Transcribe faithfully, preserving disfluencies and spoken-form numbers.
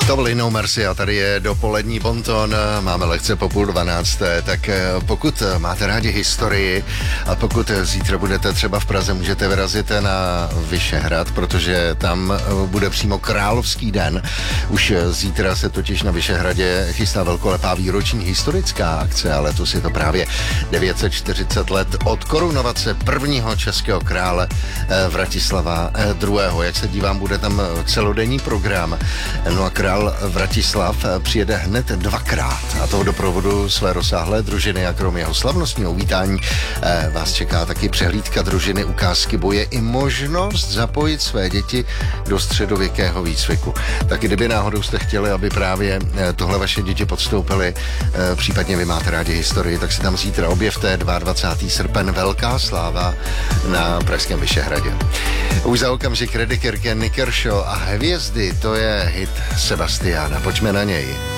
To byl No Mercy a tady je dopolední bonton, máme lekce po půl dvanácté, tak pokud máte rádi historii a pokud zítra budete třeba v Praze, můžete vyrazit na Vyšehrad, protože tam bude přímo Královský den. Už zítra se totiž na Vyšehradě chystá velkolepá výroční historická akce, ale letos je to právě devět set čtyřicet let od korunovace prvního českého krále Vratislava druhého. Jak se dívám, bude tam celodenní program. No a král Vratislav přijede hned dvakrát a toho doprovodu své rozsáhlé družiny a kromě jeho slavnostního uvítání eh, vás čeká taky přehlídka družiny, ukázky boje i možnost zapojit své děti do středověkého výcviku. Tak kdyby náhodou jste chtěli, aby právě eh, tohle vaše děti podstoupily, eh, případně vy máte rádi historii, tak si tam zítra objevte dvacátého druhého srpen, velká sláva na pražském Vyšehradě. Už za okamžik Redekirken, Nickershow a Hvězdy, to je hit Sebastiana. Pojďme na něj.